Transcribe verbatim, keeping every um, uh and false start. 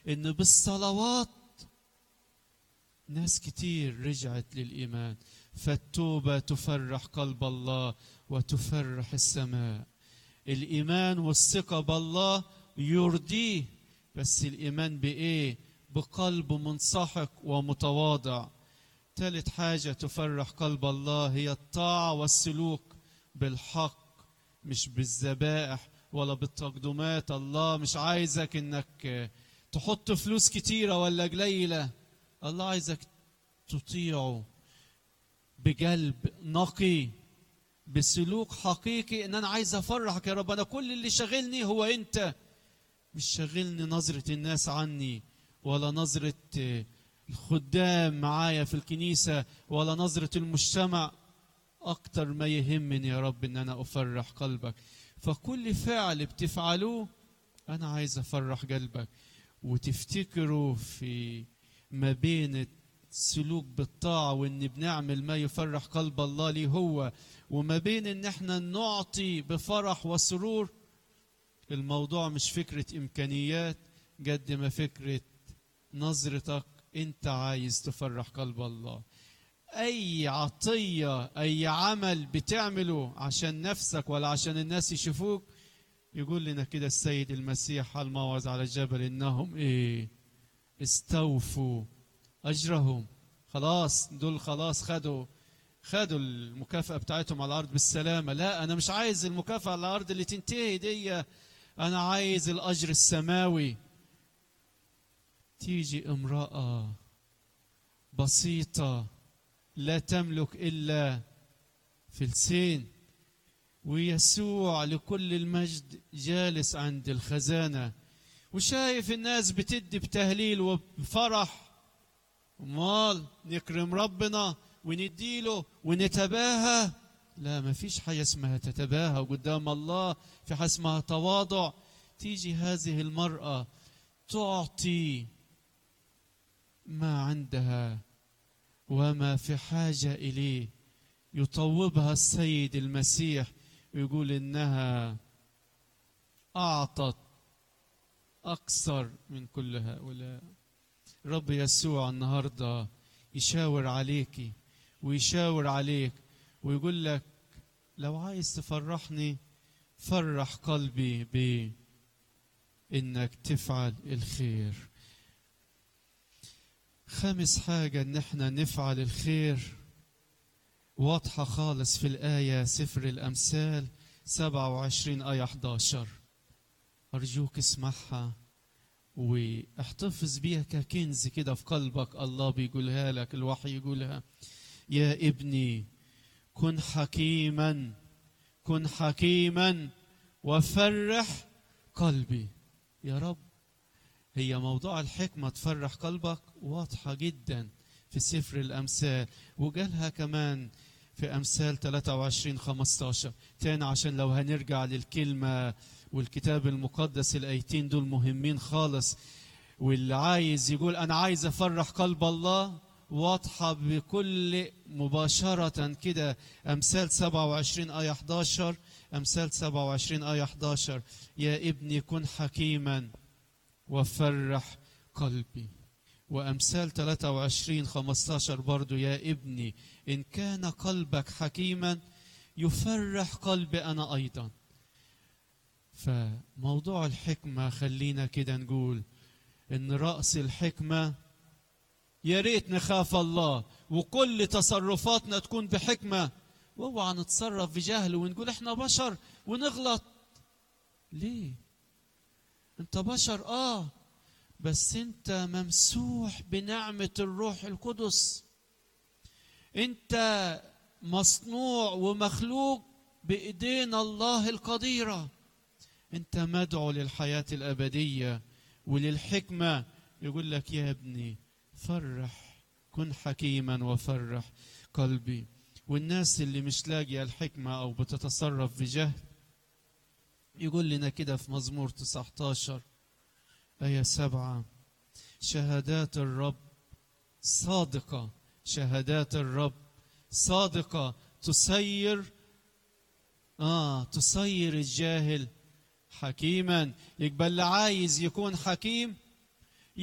إن بالصلوات ناس كتير رجعت للإيمان. فالتوبة تفرح قلب الله وتفرح السماء. الإيمان والثقة بالله يرضيه، بس الإيمان بإيه؟ بقلب منسحق ومتواضع. ثالث حاجة تفرح قلب الله هي الطاعة والسلوك بالحق، مش بالذبائح ولا بالتقدمات. الله مش عايزك إنك تحط فلوس كتيرة ولا قليلة. الله عايزك تطيعه بقلب نقي، بسلوك حقيقي، ان انا عايز افرحك يا رب. انا كل اللي شاغلني هو انت، مش شاغلني نظرة الناس عني، ولا نظرة الخدام معايا في الكنيسة، ولا نظرة المجتمع. اكتر ما يهمني يا رب ان انا افرح قلبك. فكل فعل بتفعلوه انا عايز افرح قلبك. وتفتكروا في ما بين السلوك بالطاعة وان بنعمل ما يفرح قلب الله ليه هو، وما بين ان احنا نعطي بفرح وسرور، الموضوع مش فكرة امكانيات قد ما فكرة نظرتك. انت عايز تفرح قلب الله. اي عطية اي عمل بتعمله عشان نفسك ولا عشان الناس يشوفوك، يقول لنا كده السيد المسيح على الموعظة على الجبل انهم ايه؟ استوفوا اجرهم. خلاص دول خلاص خدوا خدوا المكافأة بتاعتهم على الارض بالسلامة. لا، انا مش عايز المكافأة على الارض اللي تنتهي دي، انا عايز الاجر السماوي. تيجي امرأة بسيطة لا تملك الا فلسين، ويسوع لكل المجد جالس عند الخزانة وشايف الناس بتدي بتهليل وبفرح. امال نكرم ربنا ونديله ونتباهى؟ لا، ما فيش حاجة اسمها تتباهى قدام الله، في حاجة اسمها تواضع. تيجي هذه المرأة تعطي ما عندها وما في حاجة إليه، يطوبها السيد المسيح ويقول إنها أعطت أكثر من كل هؤلاء. رب يسوع النهاردة يشاور عليك ويشاور عليك ويقول لك لو عايز تفرحني فرح قلبي بإنك تفعل الخير. خامس حاجة إن احنا نفعل الخير واضحة خالص في الآية سفر الأمثال سبعة وعشرين آية أحد عشر. أرجوك اسمعها واحتفظ بيها ككنز كده في قلبك. الله بيقولها لك، الوحي يقولها: يا ابني كن حكيما كن حكيما وفرح قلبي. يا رب، هي موضوع الحكمة تفرح قلبك واضحة جدا في سفر الأمثال، وقالها كمان في أمثال ثلاثة وعشرين خمسة عشر تاني، عشان لو هنرجع للكلمة والكتاب المقدس الآيتين دول مهمين خالص. واللي عايز يقول أنا عايز أفرح قلب الله واضحة بكل مباشرة كده. أمثال سبعة وعشرين آية أحد عشر أمثال سبعة وعشرين آية أحد عشر: يا ابني كن حكيما وفرح قلبي. وأمثال ثلاثة وعشرين خمسة عشر برضو: يا ابني إن كان قلبك حكيما يفرح قلبي أنا أيضا. فموضوع الحكمة خلينا كده نقول إن رأس الحكمة يا ريت نخاف الله وكل تصرفاتنا تكون بحكمة، واوعى نتصرف بجهل ونقول احنا بشر ونغلط. ليه؟ انت بشر اه بس انت ممسوح بنعمة الروح القدس. انت مصنوع ومخلوق بإيدين الله القديرة. انت مدعو للحياة الأبدية وللحكمة. يقول لك يا ابني فرح كن حكيما وفرح قلبي. والناس اللي مش لاقيه الحكمة أو بتتصرف بجهل يقول لنا كده في مزمور تسعة عشر آية سبعة: شهادات الرب صادقة شهادات الرب صادقة تسير آه تسير الجاهل حكيما. يقبل اللي عايز يكون حكيم